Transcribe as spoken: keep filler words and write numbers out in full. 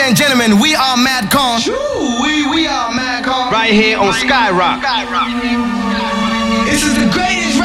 and gentlemen, we are Madcon. True, we, we are Madcon. Right here on Skyrock. This is the greatest